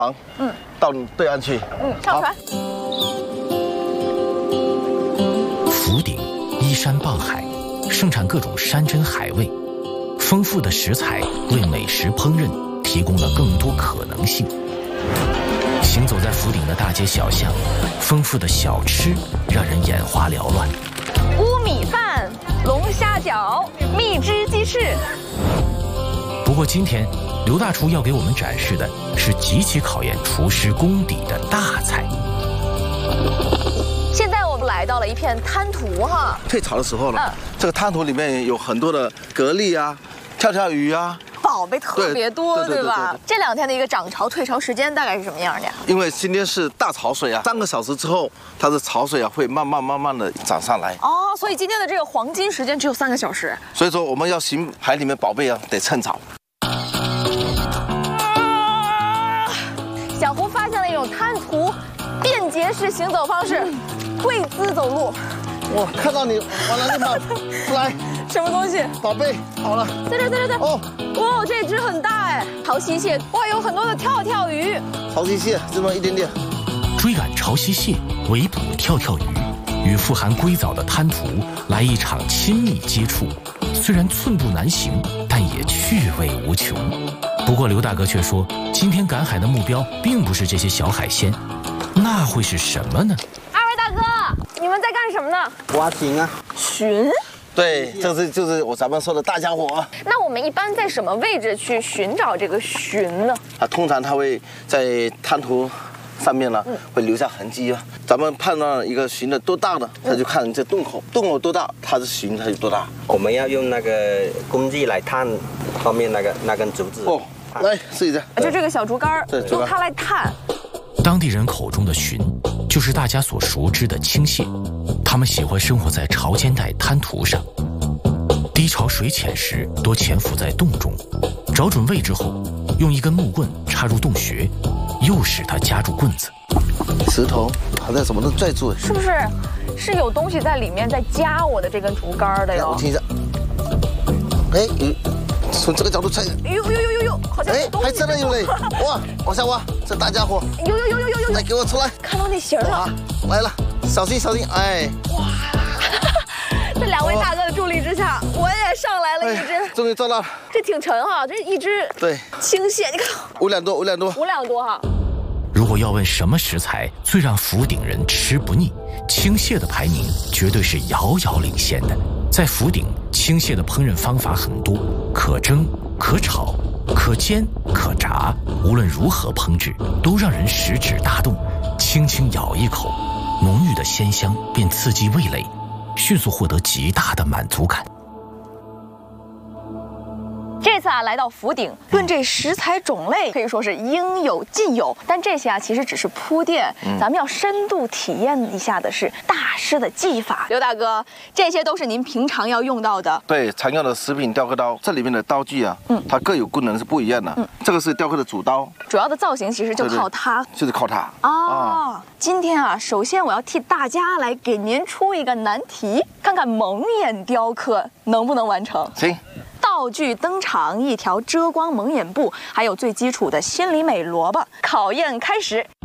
到对岸去。 上船。 福鼎依山傍海，盛产各种山珍海味，丰富的食材为美食烹饪提供了更多可能性。行走在福鼎的大街小巷，丰富的小吃让人眼花缭乱。 乌米饭、龙虾饺、蜜汁鸡翅。 不过今天，刘大厨要给我们展示的是极其考验厨师功底的大菜。 现在我们来到了一片滩涂哈。 退潮的时候呢，这个滩涂里面有很多的蛤蜊啊、跳跳鱼啊。 宝贝特别多，对吧？ 对。 这2天的一个涨潮、退潮时间大概是什么样的呀？ 因为今天是大潮水啊，3个小时之后，它的潮水啊会慢慢的涨上来。 哦，所以今天的这个黄金时间只有3个小时。 所以说我们要寻海里面宝贝啊，得趁早。 小胡发现了一种滩涂便捷式行走方式，跪姿走路。 我看到你往哪里跑？出来！ 什么东西？ 宝贝，好了， 在这。哦，哇，这只很大哎，潮汐蟹。哇，有很多的跳跳鱼。 潮汐蟹这么一点点。 追赶潮汐蟹，围捕跳跳鱼，与富含硅藻的滩涂来一场亲密接触。虽然寸步难行，但也趣味无穷。不过刘大哥却说，今天赶海的目标并不是这些小海鲜，那会是什么呢？ 二位大哥，你们在干什么呢？ 挖井啊。 寻？ 对，就是咱们说的大家伙。 那我们一般在什么位置去寻找这个鲟呢？ 通常它会在滩涂上面呢，会留下痕迹啊。咱们判断一个鲟的多大呢，他就看这洞口，洞口多大，它的鲟它有多大。 我们要用那个工具来探后面那根竹子。 哦，来试一下， 就这个小竹竿，用它来探。 当地人口中的鲟，就是大家所熟知的青蟹。它们喜欢生活在潮间带滩涂上，低潮水浅时多潜伏在洞中，找准位置后，用一根木棍插入洞穴，又使它夹住棍子。 石头好像什么都拽住， 是不是？是有东西在里面在夹我的这根竹竿的哟。 我听一下，哎，从这个角度猜， 呦，好像还真的有嘞！哇，往下挖，这大家伙， 有， 来给我出来！ 看到那形了， 来了，小心，哎！ 哇，在2位大哥的助力之下，我也上来了一只， 终于抓到了， 这挺沉哈，这一只青蟹，你看 5两多 ，5两多哈。 如果要问什么食材最让福鼎人吃不腻，青蟹的排名绝对是遥遥领先的。在福鼎，青蟹的烹饪方法很多，可蒸、可炒、可煎、可炸，无论如何烹制，都让人食指大动。轻轻咬一口，浓郁的鲜香便刺激味蕾，迅速获得极大的满足感。 这次来到福鼎，论这食材种类可以说是应有尽有，但这些其实只是铺垫，咱们要深度体验一下的是大师的技法。刘大哥，这些都是您平常要用到的。 对，常用的食品雕刻刀，这里面的刀具啊，它各有功能是不一样的。这个是雕刻的主刀， 主要的造型其实就靠它， 就是靠它。 今天啊，首先我要替大家来给您出一个难题，看看蒙眼雕刻能不能完成。 行。 道具登场，一条遮光蒙眼布，还有最基础的心里美萝卜。考验开始。